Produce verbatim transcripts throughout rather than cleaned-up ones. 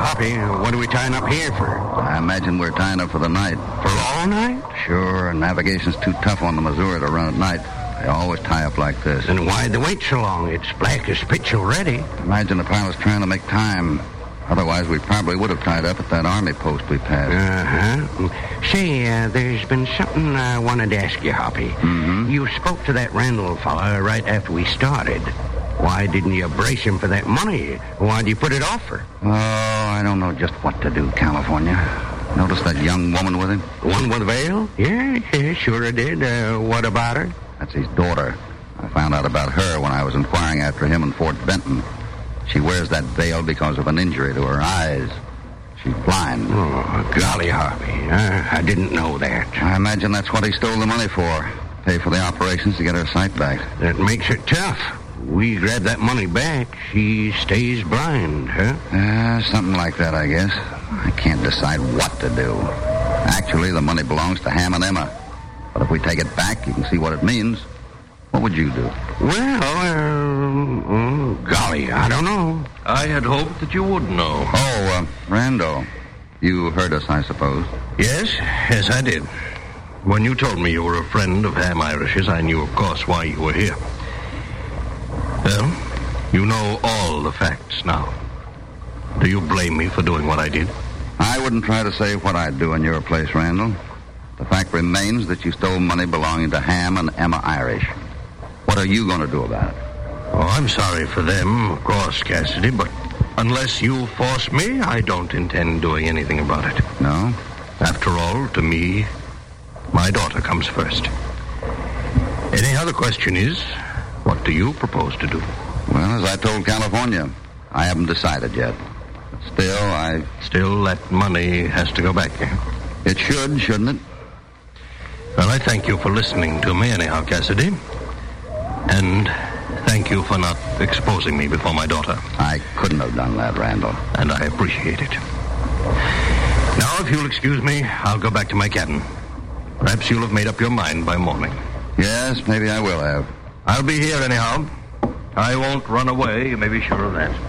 Hoppy, what are we tying up here for? I imagine we're tying up for the night. For all night? Sure, navigation's too tough on the Missouri to run at night. They always tie up like this. Then why'd they wait so long? It's black as pitch already. Imagine the pilot's trying to make time. Otherwise, we probably would have tied up at that army post we passed. Uh-huh. Say, uh, there's been something I wanted to ask you, Hoppy. Mm-hmm. You spoke to that Randall fella right after we started. Why didn't you brace him for that money? Why'd you put it off for? Oh, I don't know just what to do, California. Notice that young woman with him? The one with the veil? Yeah, yeah, sure I did. Uh, what about her? That's his daughter. I found out about her when I was inquiring after him in Fort Benton. She wears that veil because of an injury to her eyes. She's blind. Oh, golly, Harvey. Uh, I didn't know that. I imagine that's what he stole the money for. Pay for the operations to get her sight back. That makes it tough. We grab that money back, she stays blind, huh? Uh, something like that, I guess. I can't decide what to do. Actually, the money belongs to Ham and Emma. But if we take it back, you can see what it means. What would you do? Well, uh, uh, golly, I don't know. I had hoped that you would know. Oh, uh, Randall. You heard us, I suppose. Yes, yes, I did. When you told me you were a friend of Ham Irish's, I knew, of course, why you were here. Well, you know all the facts now. Do you blame me for doing what I did? I wouldn't try to say what I'd do in your place, Randall. The fact remains that you stole money belonging to Ham and Emma Irish. What are you going to do about it? Oh, I'm sorry for them, of course, Cassidy, but unless you force me, I don't intend doing anything about it. No? After all, to me, my daughter comes first. Anyhow, the question is, what do you propose to do? Well, as I told California, I haven't decided yet. But still, I... Still, that money has to go back there. It should, shouldn't it? Well, I thank you for listening to me anyhow, Cassidy. And thank you for not exposing me before my daughter. I couldn't have done that, Randall. And I appreciate it. Now, if you'll excuse me, I'll go back to my cabin. Perhaps you'll have made up your mind by morning. Yes, maybe I will have. I'll be here anyhow. I won't run away, you may be sure of that.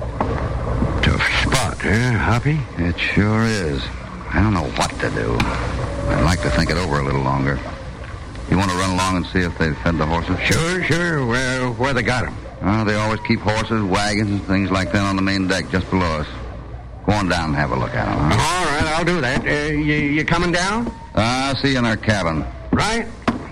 Tough spot, huh, Hoppy? It sure is. I don't know what to do. I'd like to think it over a little longer. You want to run along and see if they've fed the horses? Sure, sure. Where, where they got them? Oh, they always keep horses, wagons, and things like that on the main deck just below us. Go on down and have a look at them, huh? All right, I'll do that. Uh, you, you coming down? Uh, I'll see you in our cabin. Right.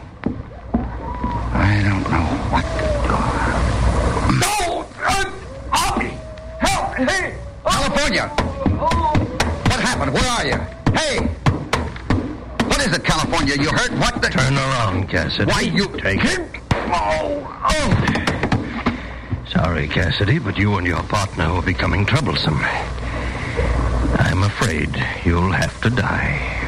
I don't know what to do. No! Uh, Hoppy! Help! Hey! California! Oh! What happened? Where are you? Hey! What is it, California? You hurt? What the... Turn around, Cassidy. Why, you... Take it. Oh, oh. Sorry, Cassidy, but you and your partner are becoming troublesome. I'm afraid you'll have to die.